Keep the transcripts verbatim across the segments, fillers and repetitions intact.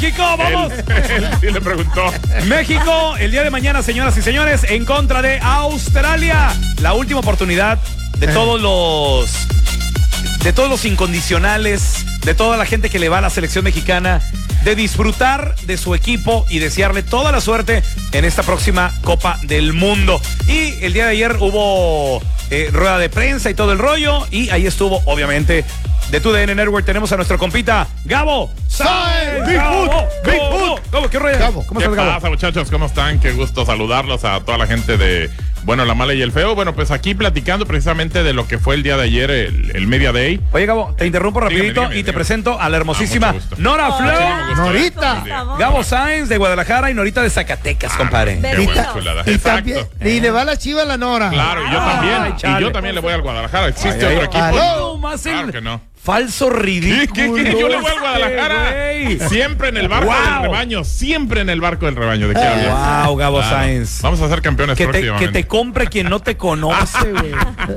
México, vamos. Él, él sí le preguntó. México, el día de mañana, señoras y señores, en contra de Australia. La última oportunidad de todos los de todos los incondicionales, de toda la gente que le va a la selección mexicana, de disfrutar de su equipo y desearle toda la suerte en esta próxima Copa del Mundo. Y el día de ayer hubo eh, rueda de prensa y todo el rollo, y ahí estuvo, obviamente, de tu D N Network. Tenemos a nuestro compita Gabo Sáenz. Gabo, Gabo, Gabo, ¿qué rollo? Gabo, ¿Cómo ¿qué estás, Gabo? pasa, muchachos? ¿Cómo están? Qué gusto saludarlos a toda la gente de Bueno, la Mala y el Feo. Bueno, pues aquí platicando precisamente de lo que fue el día de ayer, el, el Media Day. Oye, Gabo, te interrumpo rapidito dígame, dígame, y te dígame. presento a la hermosísima Ah, Nora oh, Flor. Norita. Gabo Sáenz de Guadalajara y Norita de Zacatecas, Ah, compadre. Qué Y, buena ta- chulada. y Exacto. también, y le va la chiva a la Nora. Claro, y yo Ay, también. chale. Y yo también le voy al Guadalajara. ¿Existe Ay, otro ay, equipo? ay, No, no, más claro el que no. falso ¿Qué, ridículo. qué, qué? Yo le voy al Guadalajara. Güey. Siempre en el barco Wow. del rebaño. Siempre en el barco del rebaño. ¿De qué hablas? Wow, Gabo Claro. Sáenz. Vamos a ser campeones Que te, que próximamente. te compre quien no te conoce, güey.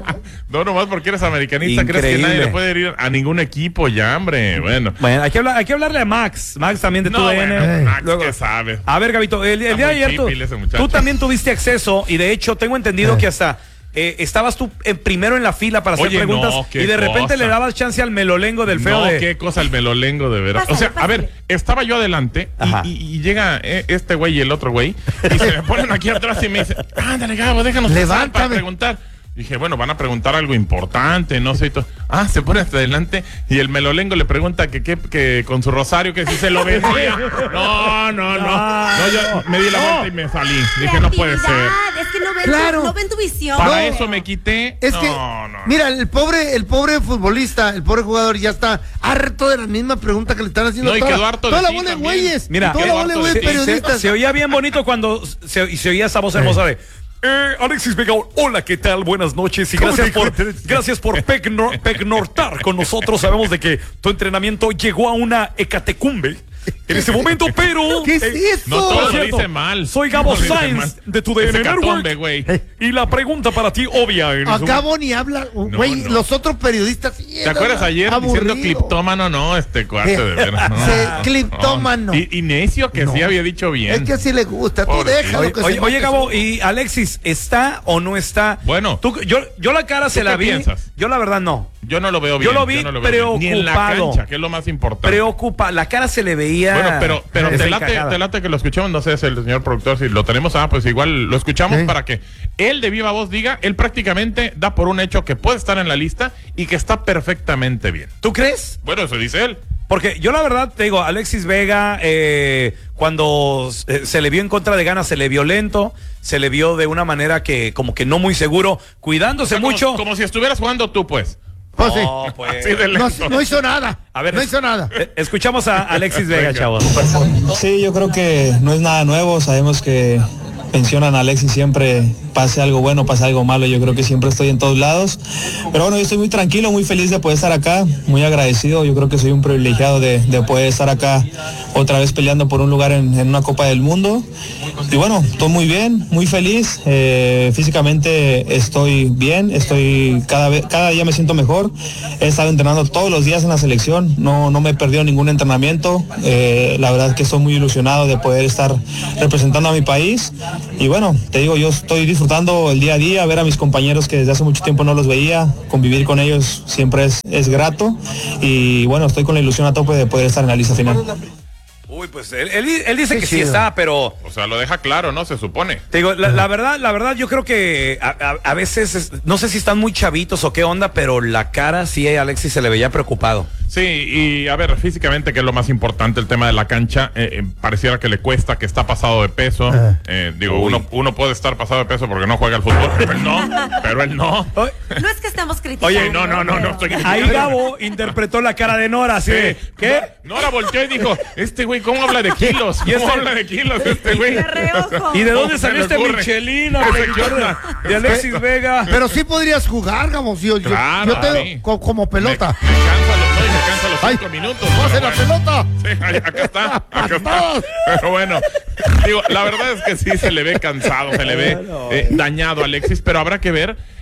No, nomás porque eres americanista, crees que Increíble. nadie le puede ir a ningún equipo ya, hombre. Bueno. Bueno, hay que, hablar, hay que hablarle a Max. Max también de tu No, D N. bueno, Max, Luego- ¿qué sabe? A ver, Gabito, el, el Está día de muy ayer tú, chipil ese muchacho. tú también tuviste acceso y de hecho tengo entendido Eh. que hasta eh, estabas tú en primero en la fila para hacer Oye, preguntas no, qué y de repente cosa. le dabas chance al melolengo del feo No, de... qué cosa el melolengo, de veras. O sea, a ver, estaba yo adelante Ajá. y, y- y llega eh, este güey y el otro güey y se me ponen aquí atrás y me dicen, ándale, Gabo, déjanos pasar para Levántame. preguntar. Dije, bueno, van a preguntar algo importante, no sé. Y todo. Ah, se pone hasta adelante y el melolengo le pregunta que, que, que con su rosario que si se lo vendía. No, no, no. No, yo me di la vuelta y me salí. Dije, no puede ser. Creatividad, Es que no ven, Claro. tu, no ven tu visión. Para No. eso me quité. Es no, que, no, no. mira, el pobre, el pobre futbolista, el pobre jugador ya está harto de la misma pregunta que le están haciendo. No, y toda, quedó harto de toda la ti bola de también. güeyes. Mira, toda la quedó bola de harto de güeyes ti. se, periodistas. se oía bien bonito cuando se, y se oía esa voz hermosa de eh, Alexis Vega, hola, ¿qué tal? Buenas noches y ¿Cómo gracias te por encuentras? gracias por pecno- pecnortar con nosotros. Sabemos de que tu entrenamiento llegó a una ecatecumbe en este momento, pero ¿Qué es eh, eso? No, todo por lo cierto, dice mal. soy Gabo No lo dice Sáenz mal. de tu D N Es hecatombe, Network güey. y la pregunta para ti obvia en A su- Gabo ni habla, güey, no. los otros periodistas. ¿Te acuerdas ayer diciendo cliptómano? No, este cuate de veras. No. Se- cliptómano. Y, y necio que No. sí había dicho bien. Es que así le gusta, tú Pobrecito. déjalo Oye, que oye, se oye, mate Gabo, solo. y Alexis, ¿está o no está? Bueno. Tú- yo, yo la cara se qué la vi. piensas? Yo la verdad no. Yo no lo veo Yo bien. lo vi no veo bien. Ni en la preocupado. cancha, que es lo más importante. Preocupa, la cara se le veía. Bueno, pero, pero te, late, desencajada. te late que lo escuchamos, no sé, es el señor productor, si lo tenemos, ah, pues igual lo escuchamos Sí. para que él de viva voz diga, él prácticamente da por un hecho que puede estar en la lista y que está perfectamente bien. ¿Tú crees? Bueno, eso dice él. Porque yo la verdad te digo, Alexis Vega, eh, cuando eh, se le vio en contra de Ghana, se le vio lento, se le vio de una manera que como que no muy seguro, cuidándose O sea, como- mucho. Como, si estuvieras jugando tú, pues. Pues sí. No, pues. Así de No, lento. no hizo nada. A ver, no hizo nada. eh, escuchamos a Alexis Vega, Venga. chavos. Sí, yo creo que no es nada nuevo. Sabemos que mencionan a Alexis siempre, pase algo bueno, pase algo malo. Yo creo que siempre estoy en todos lados. Pero bueno, yo estoy muy tranquilo, muy feliz de poder estar acá, muy agradecido. Yo creo que soy un privilegiado de, de poder estar acá otra vez peleando por un lugar en, en una Copa del Mundo. Y bueno, estoy muy bien, muy feliz. Eh, físicamente estoy bien, estoy cada vez, cada día me siento mejor. He estado entrenando todos los días en la selección, no, no me he perdido ningún entrenamiento. Eh, la verdad es que estoy muy ilusionado de poder estar representando a mi país. Y bueno, te digo, yo estoy disfrutando el día a día, ver a mis compañeros que desde hace mucho tiempo no los veía, convivir con ellos siempre es, es grato. Y bueno, estoy con la ilusión a tope de poder estar en la lista final. Uy, pues él, él- él dice Qué que sí chido. está, pero O sea, lo deja claro, ¿no? Se supone. te digo, la, la verdad, la verdad, yo creo que a, a- a veces, es- no sé si están muy chavitos o qué onda, pero la cara sí a Alexis se le veía preocupado. Sí, y a ver, físicamente, que es lo más importante, el tema de la cancha, eh, eh, pareciera que le cuesta, que está pasado de peso. Ajá. Eh, digo, uno, uno puede estar pasado de peso porque no juega al fútbol, pero él no, pero él no. Oye, No es que estemos criticando. Oye, no, no, no, no estoy ahí Gabo interpretó la cara de Nora, así de, ¿qué? Nora volteó y dijo, este güey, ¿cómo habla de kilos? Y ¿Cómo ese- habla de kilos este güey? De reojo. ¿Y de ¿Cómo dónde se salió le este ocurre? Michelin? Ese, ¿qué onda? De Alexis Vega. Pero sí podrías jugar, Gabo. Yo, yo- Claro, yo te sí. co- como pelota. Me, me cansa los, no, y me cansa los Ay, cinco minutos. ¡Pase pero la bueno. pelota! Sí, ahí, acá está, acá está. Pero bueno, digo, la verdad es que sí se le ve cansado, se le ve eh, dañado a Alexis, pero habrá que ver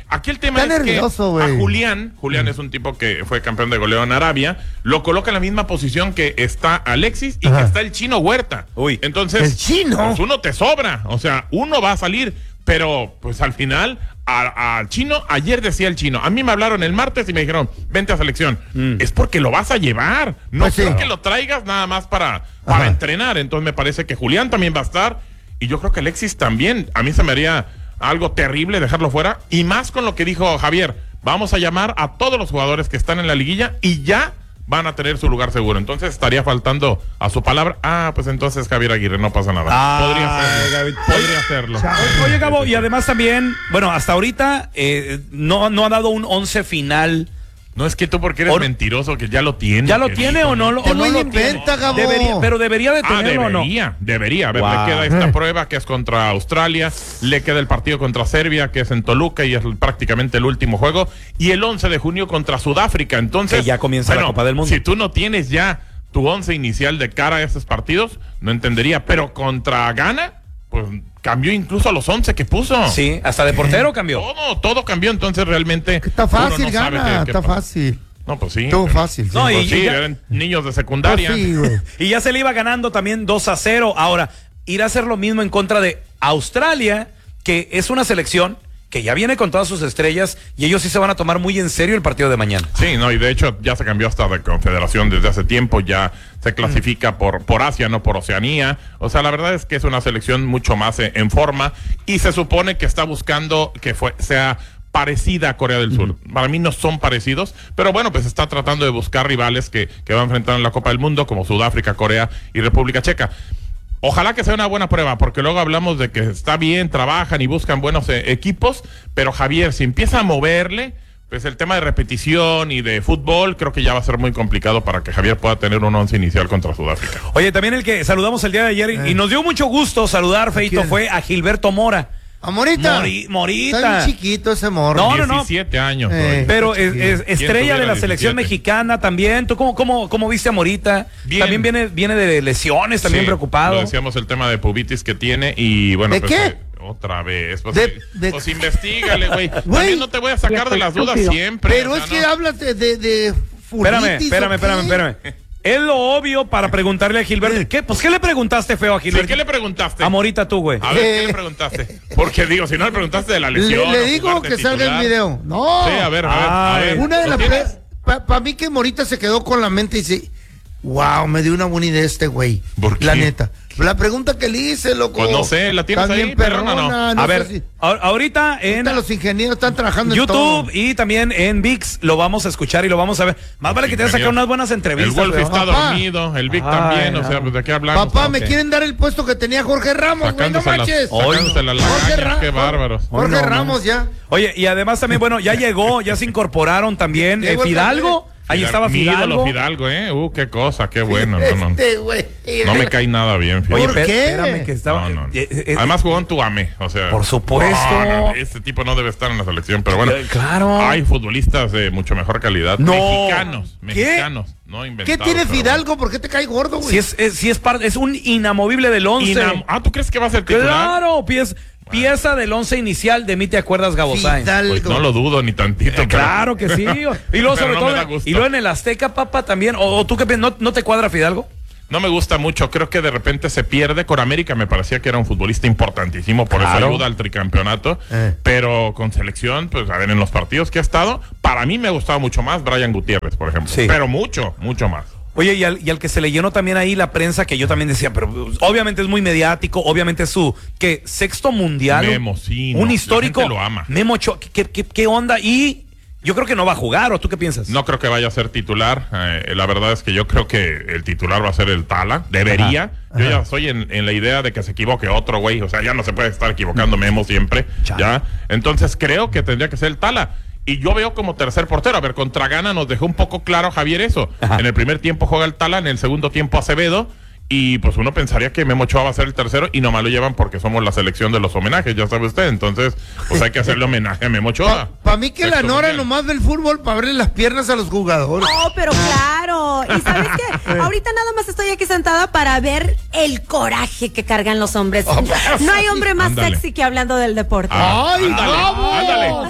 Aquí el tema Está es nervioso, que a güey. Julián, Julián es un tipo que fue campeón de goleo en Arabia, lo coloca en la misma posición que está Alexis y Ajá. que está el Chino Huerta. Uy. Entonces, ¿El Chino? pues uno te sobra, o sea, uno va a salir, pero pues al final, al Chino, ayer decía el Chino, a mí me hablaron el martes y me dijeron, vente a selección. Mm. Es porque lo vas a llevar, no Pues sí. creo que lo traigas nada más para, para Ajá. entrenar. Entonces me parece que Julián también va a estar y yo creo que Alexis también. A mí se me haría algo terrible dejarlo fuera y más con lo que dijo Javier, vamos a llamar a todos los jugadores que están en la liguilla y ya van a tener su lugar seguro. Entonces estaría faltando a su palabra. Ah, pues entonces Javier Aguirre, no pasa nada. Ah, podría hacerlo. Gaby. Podría hacerlo. O- Oye, Gabo, y además también, bueno, hasta ahorita eh, no, no ha dado un once final. No es que tú porque eres O- mentiroso, que ya lo tiene. ¿Ya lo que tiene dijo, o no, lo- Este o no güey lo inventa, tiene? Gabo. Debería, pero debería de Ah, tenerlo o no. debería, debería. A ver, Wow. le queda esta prueba que es contra Australia, le queda el partido contra Serbia, que es en Toluca y es prácticamente el último juego, y el once de junio contra Sudáfrica. Entonces, Que ya comienza la Copa del Mundo. Si tú no tienes ya tu once inicial de cara a esos partidos, no entendería, pero contra Ghana, pues cambió incluso a los once que puso. Sí, hasta de portero cambió. Todo, todo cambió, entonces realmente Está uno fácil, no sabe Gana, qué- qué está pasa. fácil. No, pues sí. Estuvo fácil. No, sí. y- Pues sí, ya- eran niños de secundaria. Pues sí, güey. Y ya se le iba ganando también dos a cero. Ahora, irá a hacer lo mismo en contra de Australia, que es una selección que ya viene con todas sus estrellas y ellos sí se van a tomar muy en serio el partido de mañana. Sí, no, y de hecho ya se cambió hasta de confederación desde hace tiempo, ya se clasifica por, por Asia, no por Oceanía. O sea, la verdad es que es una selección mucho más eh, en forma y se supone que está buscando que fue, sea parecida a Corea del Sur. Para mí no son parecidos, pero bueno, pues está tratando de buscar rivales que, que va a enfrentar en la Copa del Mundo, como Sudáfrica, Corea y República Checa. Ojalá que sea una buena prueba, porque luego hablamos de que está bien, trabajan y buscan buenos eh, equipos, pero Javier, si empieza a moverle, pues el tema de repetición y de fútbol, creo que ya va a ser muy complicado para que Javier pueda tener un once inicial contra Sudáfrica. Oye, también el que saludamos el día de ayer y- y nos dio mucho gusto saludar, Feito, quién? fue a Gilberto Mora. ¿A Morita? Mori- Morita. Está bien chiquito ese morro. No, no, no. diecisiete años. Eh. todavía. Pero es, es ¿Quién estrella de tuviera la selección diecisiete? mexicana también. ¿Tú cómo, cómo, cómo viste a Morita? Bien. También viene, viene de lesiones, también Sí, preocupado. Lo decíamos el tema de pubitis que tiene y bueno, ¿De pues, qué? eh, otra vez. Pues, De- eh, de- pues investígale, güey. Güey. También no te voy a sacar de las dudas siempre. Pero o sea, es que no. hablas de, de, de Espérame, fulitis, espérame, ¿o espérame, qué? espérame. Es lo obvio para preguntarle a Gilberto. ¿Qué? Pues, ¿qué le preguntaste, feo, a Sí, Gilberto? ¿qué le preguntaste? A Morita tú, güey. A ver, ¿qué Eh. le preguntaste? Porque digo, si no le preguntaste de la Le, lesión. le o digo jugar de que salga el titular. video. No. Sí, a ver, a ver. a Ay. ver. Una de ¿Lo las tienes? Para mí que Morita se quedó con la mente y dice, wow, me dio una buena idea este güey. ¿Por qué? La neta. La pregunta que le hice, loco. Pues no sé, ¿la tienes También ahí, perrona, no? perrona, A sé ver, si- a- ahorita en ahorita los ingenieros están trabajando en YouTube todo. y también en VIX lo vamos a escuchar y lo vamos a ver. Más vale que te sacar unas buenas El entrevistas. Wolf feo. está Papá. dormido, el Vic Ay, también, o no. sea, pues de qué hablamos. Papá, me ok. quieren dar el puesto que tenía Jorge Ramos, güey, no Sacándose las, manches. sacándose las Jorge lagañas, Ra- qué bárbaros. Jorge Hoy no, Ramos ya. Oye, y además también, bueno, ya llegó, ya se incorporaron también eh, Llegó el Fidalgo. Ahí Fidal- estaba mi ídolo Fidalgo. Fidalgo, ¿eh? Uh, qué cosa, qué bueno. No, no, Este, güey. no me cae nada bien, Oye, Fidalgo. ¿Por espé- qué? espérame que estaba. No, no, no. eh, eh, Además jugó en Tuame, o sea. Por supuesto. no, no, este tipo no debe estar en la selección, pero bueno. Eh, claro. Hay futbolistas de mucho mejor calidad. No. Mexicanos, ¿Qué? mexicanos, no ¿Qué inventados. tiene pero Fidalgo? ¿Por qué te cae gordo, güey? si es, es- si es parte, es un inamovible del once. Inam- ah, ¿tú crees que va a ser titular? Claro, pieza, pieza del once inicial de mí te acuerdas, Gabo Sainz. Fidalgo. Pues no lo dudo ni tantito. Eh, pero- claro que sí. Y luego, Pero sobre no todo, me da gusto. y luego en el Azteca, papá, también. O, o tú qué piensas, ¿no, ¿no te cuadra Fidalgo? No me gusta mucho, creo que de repente se pierde. Con América me parecía que era un futbolista importantísimo, por Claro. eso ayuda al tricampeonato. Eh. Pero con selección, pues a ver, en los partidos que ha estado, para mí me ha gustado mucho más Brian Gutiérrez, por ejemplo. Sí. Pero mucho, mucho más. Oye, y al, y al que se le llenó también ahí la prensa, que yo también decía, pero pues, obviamente es muy mediático, obviamente es su, que sexto mundial. Memo, sí, Un no, histórico. la gente lo ama. Memo Ochoa, ¿qué, qué, qué onda? Y yo creo que no va a jugar, ¿o tú qué piensas? No creo que vaya a ser titular. Eh, la verdad es que yo creo que el titular va a ser el Tala. Debería. Ajá. Yo ya soy en, en la idea de que se equivoque otro güey. O sea, ya no se puede estar equivocando Memo siempre. Chale. Ya. Entonces creo que tendría que ser el Tala. Y yo veo como tercer portero. A ver, contra Ghana nos dejó un poco claro Javier eso. Ajá. En el primer tiempo juega el Tala, en el segundo tiempo Acevedo. Y pues uno pensaría que Memo Ochoa va a ser el tercero y nomás lo llevan porque somos la selección de los homenajes, ya sabe usted. Entonces, pues hay que hacerle homenaje a Memo Ochoa. Para mí que la Sexto Nora mundial. nomás ve el fútbol para abrir las piernas a los jugadores. Oh, pero claro. Y sabes qué, ahorita nada más estoy aquí sentada para ver el coraje que cargan los hombres. No hay hombre más Ándale. sexy que hablando del deporte. Ah, ¡Ay, ándale, Gabo! ándale. Gabo.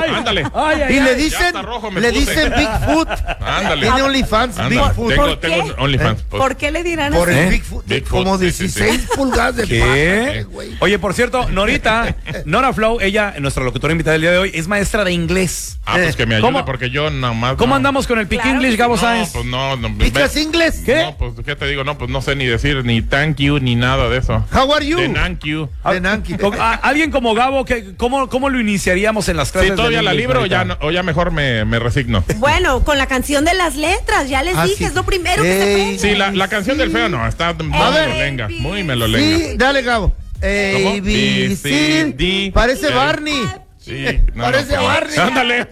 Ándale. Ay, ay, Y ay. le Ya dicen, hasta rojo me le puse. dicen Bigfoot. Ándale. Tiene OnlyFans, Ándale. Bigfoot. Tengo, ¿Por tengo qué? un OnlyFans. pues. ¿Por qué le dirán Por así? el ¿Eh? Bigfoot, de Bigfoot, como sí, sí, dieciséis pulgadas de ¿Qué? pata, güey. Oye, por cierto, Norita, Nora Flow, ella, nuestra locutora invitada del día de hoy, es maestra de inglés. Ah, pues que me ayude ¿Cómo? porque yo nada más. ¿Cómo no. andamos con el Pick Claro English, que Gabo No, Sáenz? pues no, no. ¿Picas ve- inglés? ¿Qué? No, pues ¿qué te digo? No, pues no sé ni decir ni thank you ni nada de eso. How are you? De thank you. De Nanki. Co- a- alguien como Gabo, ¿qué- cómo, ¿cómo lo iniciaríamos en las clases? Si todavía del la inglés, libro o ya, Norita? no- o ya mejor me, me resigno. Bueno, con la canción de las letras, ya les Ah, dije, sí. es lo primero que se Ey. aprende. Sí, la, la canción del feo no, está muy A ver. melolenga, muy melolenga. Sí, dale, Gabo. A, ¿Cómo? B, B, C, C, D, Parece E. Barney. Sí, no, Parece no, Barney. Ándale.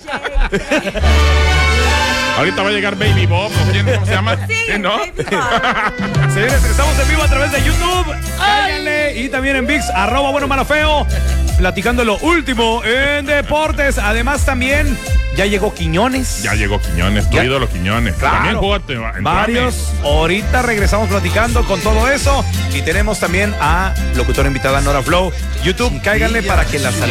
Ahorita va a llegar Baby Bob, ¿no? ¿Quién- ¿cómo se llama? Sí, Sí, ¿no? baby boy. Señores, estamos en vivo a través de YouTube. Cáiganle. Y también en VIX, arroba bueno, malo, feo. Platicando lo último en deportes. Además, también ya llegó Quiñones. Ya llegó Quiñones, tu Ya. ídolo Quiñones. Claro. También jugó en Varios. Ahorita regresamos platicando con todo eso. Y tenemos también a locutora invitada Nora Flow. YouTube, cáiganle para que la